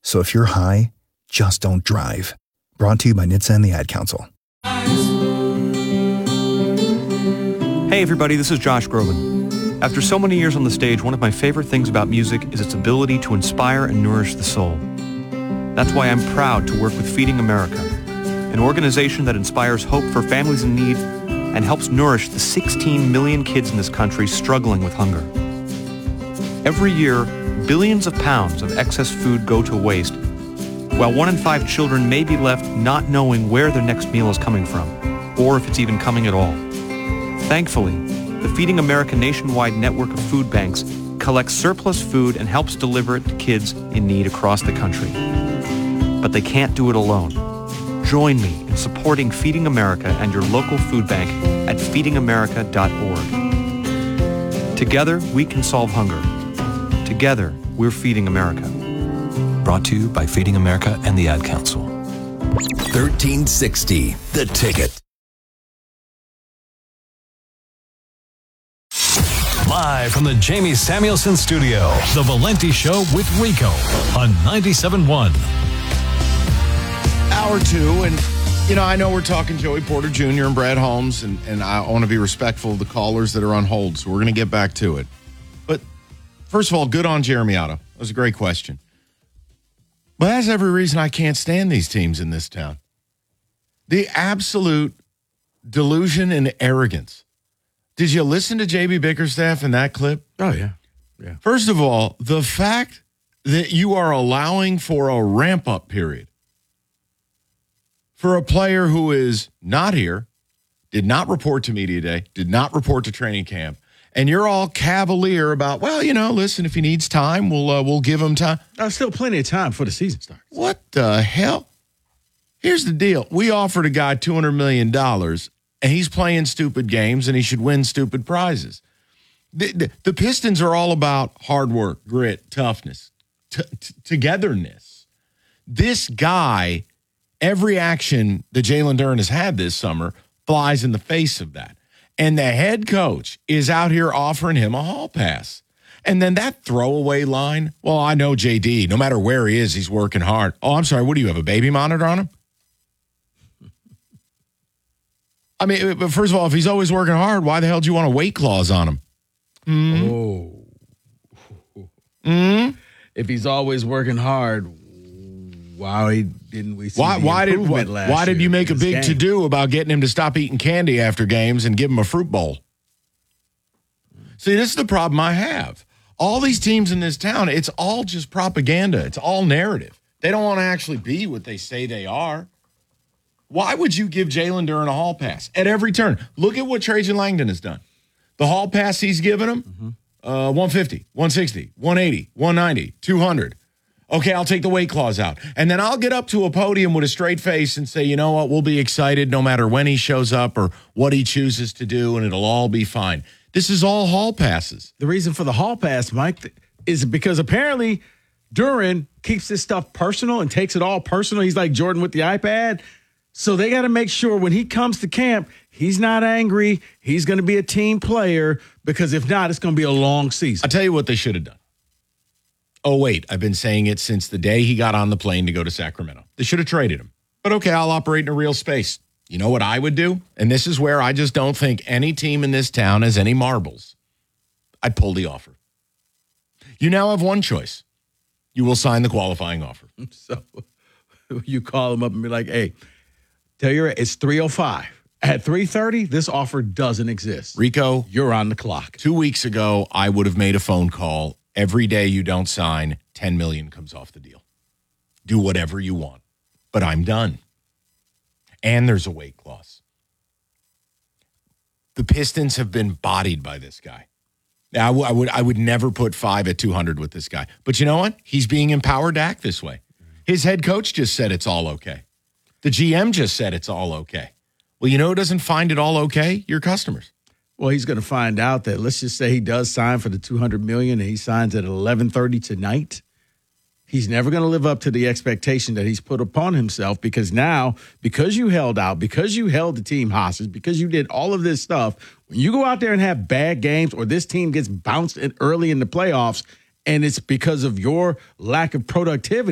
So if you're high, just don't drive. Brought to you by NHTSA and the Ad Council. Hey everybody, this is Josh Groban. After so many years on the stage, one of my favorite things about music is its ability to inspire and nourish the soul. That's why I'm proud to work with Feeding America, an organization that inspires hope for families in need and helps nourish the 16 million kids in this country struggling with hunger. Every year, billions of pounds of excess food go to waste, while 1 in 5 children may be left not knowing where their next meal is coming from, or if it's even coming at all. Thankfully, the Feeding America nationwide network of food banks collects surplus food and helps deliver it to kids in need across the country. But they can't do it alone. Join me in supporting Feeding America and your local food bank at feedingamerica.org. Together, we can solve hunger. Together, we're Feeding America. Brought to you by Feeding America and the Ad Council. 1360, The Ticket. Live from the Jamie Samuelson Studio, The Valenti Show with Rico on 97.1. Hour 2, and, I know we're talking Joey Porter Jr. and Brad Holmes, and I want to be respectful of the callers that are on hold, so we're going to get back to it. But, first of all, good on Jeremy Otto. That was a great question. But that's every reason I can't stand these teams in this town. The absolute delusion and arrogance. Did you listen to J.B. Bickerstaff in that clip? Oh, yeah. First of all, the fact that you are allowing for a ramp-up period for a player who is not here, did not report to media day, did not report to training camp, and you're all cavalier about, listen, if he needs time, we'll give him time. There's still plenty of time before the season starts. What the hell? Here's the deal. We offered a guy $200 million, and he's playing stupid games, and he should win stupid prizes. The Pistons are all about hard work, grit, toughness, togetherness. This guy, every action that Jalen Duren has had this summer flies in the face of that. And the head coach is out here offering him a hall pass. And then that throwaway line, well, I know JD, no matter where he is, he's working hard. Oh, I'm sorry, what do you have, a baby monitor on him? I mean, but first of all, if he's always working hard, why the hell do you want a weight clause on him? If he's always working hard, why didn't we see why did you make a big to-do about getting him to stop eating candy after games and give him a fruit bowl? See, this is the problem I have. All these teams in this town, it's all just propaganda. It's all narrative. They don't want to actually be what they say they are. Why would you give Jalen Duren a hall pass at every turn? Look at what Trajan Langdon has done. The hall pass he's given him, 150, 160, 180, 190, 200. Okay, I'll take the weight clause out. And then I'll get up to a podium with a straight face and say, you know what, we'll be excited no matter when he shows up or what he chooses to do, and it'll all be fine. This is all hall passes. The reason for the hall pass, Mike, is because apparently Duren keeps this stuff personal and takes it all personal. He's like Jordan with the iPad. So they got to make sure when he comes to camp, he's not angry. He's going to be a team player, because if not, it's going to be a long season. I'll tell you what they should have done. Oh, wait, I've been saying it since the day he got on the plane to go to Sacramento. They should have traded him. But okay, I'll operate in a real space. You know what I would do? And this is where I just don't think any team in this town has any marbles. I'd pull the offer. You now have one choice. You will sign the qualifying offer. So you call him up and be like, hey, tell you it's 3:05. At 3:30, this offer doesn't exist. Rico, you're on the clock. 2 weeks ago, I would have made a phone call. Every day you don't sign, $10 million comes off the deal. Do whatever you want. But I'm done. And there's a weight clause. The Pistons have been bodied by this guy. Now, I would never put 5 at 200 with this guy. But you know what? He's being empowered to act this way. His head coach just said it's all okay. The GM just said it's all okay. Well, you know who doesn't find it all okay? Your customers. Well, he's going to find out that, let's just say he does sign for the $200 million and he signs at 11:30 tonight. He's never going to live up to the expectation that he's put upon himself, because now, because you held out, because you held the team hostage, because you did all of this stuff, when you go out there and have bad games, or this team gets bounced early in the playoffs, and it's because of your lack of productivity,